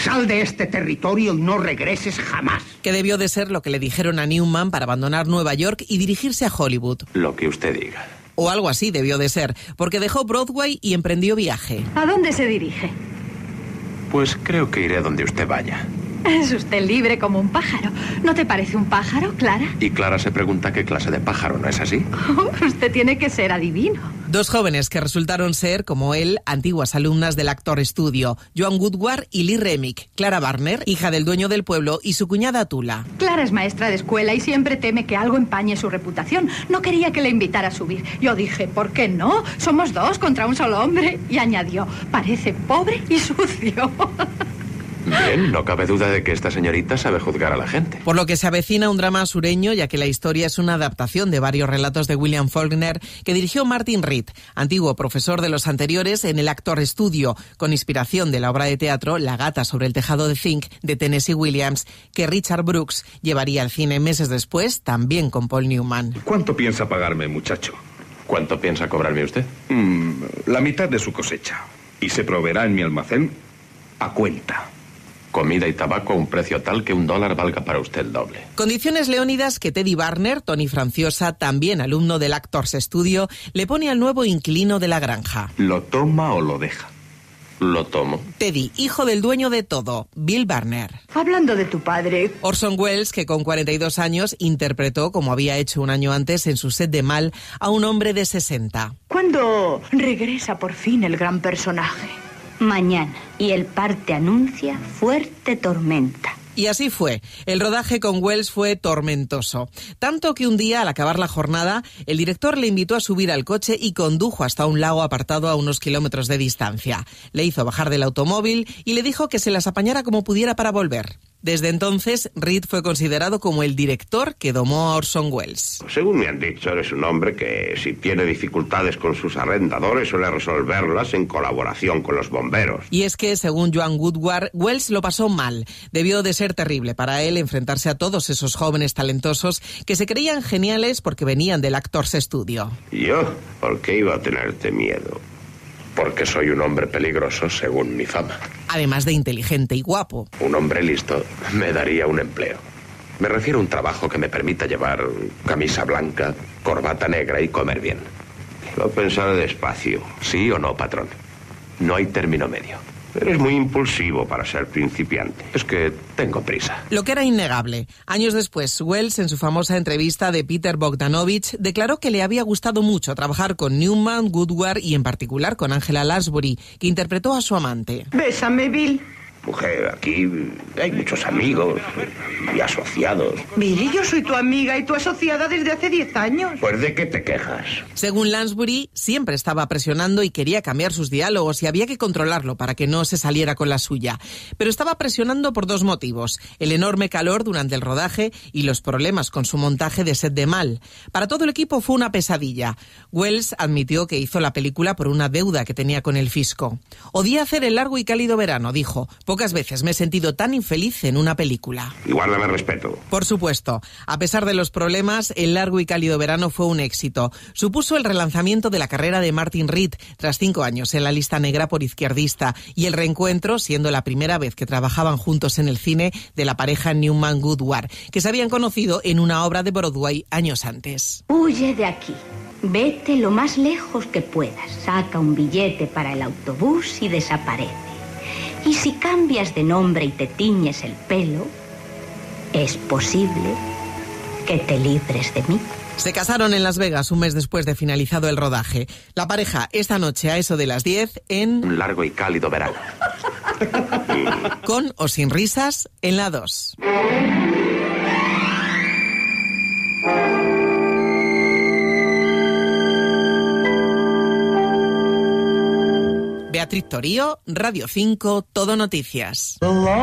Sal de este territorio y no regreses jamás. Que debió de ser lo que le dijeron a Newman para abandonar Nueva York y dirigirse a Hollywood. Lo que usted diga. O algo así debió de ser, porque dejó Broadway y emprendió viaje. ¿A dónde se dirige? Pues creo que iré donde usted vaya. Es usted libre como un pájaro. ¿No te parece un pájaro, Clara? Y Clara se pregunta qué clase de pájaro, ¿no es así? Usted tiene que ser adivino. Dos jóvenes que resultaron ser, como él, antiguas alumnas del Actor Studio, Joan Woodward y Lee Remick. Clara Barner, hija del dueño del pueblo, y su cuñada Tula. Clara es maestra de escuela y siempre teme que algo empañe su reputación. No quería que le invitara a subir. Yo dije, ¿por qué no? Somos dos contra un solo hombre. Y añadió, parece pobre y sucio. Bien, no cabe duda de que esta señorita sabe juzgar a la gente. Por lo que se avecina un drama sureño, ya que la historia es una adaptación de varios relatos de William Faulkner que dirigió Martin Reed, antiguo profesor de los anteriores en el Actor Studio, con inspiración de la obra de teatro La gata sobre el tejado de zinc de Tennessee Williams, que Richard Brooks llevaría al cine meses después, también con Paul Newman. ¿Cuánto piensa pagarme, muchacho? ¿Cuánto piensa cobrarme usted? La mitad de su cosecha. Y se proveerá en mi almacén a cuenta. Comida y tabaco a un precio tal que $1 valga para usted el doble. Condiciones leónidas que Teddy Barner, Tony Franciosa, también alumno del Actors Studio, le pone al nuevo inquilino de la granja. ¿Lo toma o lo deja? Lo tomo. Teddy, hijo del dueño de todo, Bill Barner. Hablando de tu padre... Orson Welles, que con 42 años interpretó, como había hecho un año antes en su set de Mal, a un hombre de 60. ¿Cuándo regresa por fin el gran personaje? Mañana. Y el parte anuncia fuerte tormenta. Y así fue. El rodaje con Welles fue tormentoso. Tanto que un día, al acabar la jornada, el director le invitó a subir al coche y condujo hasta un lago apartado a unos kilómetros de distancia. Le hizo bajar del automóvil y le dijo que se las apañara como pudiera para volver. Desde entonces, Reed fue considerado como el director que domó a Orson Welles. Según me han dicho, eres un hombre que, si tiene dificultades con sus arrendadores, suele resolverlas en colaboración con los bomberos. Y es que, según Joan Woodward, Welles lo pasó mal. Debió de ser terrible para él enfrentarse a todos esos jóvenes talentosos que se creían geniales porque venían del Actors Studio. ¿Yo? ¿Por qué iba a tenerte miedo? Porque soy un hombre peligroso, según mi fama. Además de inteligente y guapo. Un hombre listo me daría un empleo. Me refiero a un trabajo que me permita llevar camisa blanca, corbata negra y comer bien. Lo pensaré despacio. ¿Sí o no, patrón? No hay término medio. Eres muy impulsivo para ser principiante. Es que tengo prisa. Lo que era innegable. Años después, Welles, en su famosa entrevista de Peter Bogdanovich, declaró que le había gustado mucho trabajar con Newman, Woodward y en particular con Angela Lansbury, que interpretó a su amante. Bésame, Bill. Mujer, aquí hay muchos amigos y asociados. Billy, yo soy tu amiga y tu asociada desde hace 10 años. Pues ¿de qué te quejas? Según Lansbury, siempre estaba presionando y quería cambiar sus diálogos y había que controlarlo para que no se saliera con la suya. Pero estaba presionando por dos motivos: el enorme calor durante el rodaje y los problemas con su montaje de set de Mal. Para todo el equipo fue una pesadilla. Welles admitió que hizo la película por una deuda que tenía con el fisco. Odié hacer el largo y cálido verano, dijo. Pocas veces me he sentido tan infeliz en una película. Y guárdame respeto. Por supuesto. A pesar de los problemas, El largo y cálido verano fue un éxito. Supuso el relanzamiento de la carrera de Martin Reed, tras 5 años en la lista negra por izquierdista, y el reencuentro, siendo la primera vez que trabajaban juntos en el cine, de la pareja Newman-Woodward, que se habían conocido en una obra de Broadway años antes. Huye de aquí. Vete lo más lejos que puedas. Saca un billete para el autobús y desaparece. Y si cambias de nombre y te tiñes el pelo, es posible que te libres de mí. Se casaron en Las Vegas un mes después de finalizado el rodaje. La pareja, esta noche a eso de las 10, en... Un largo y cálido verano. Con o sin risas, en la 2. Beatriz Torío, Radio 5, Todo Noticias.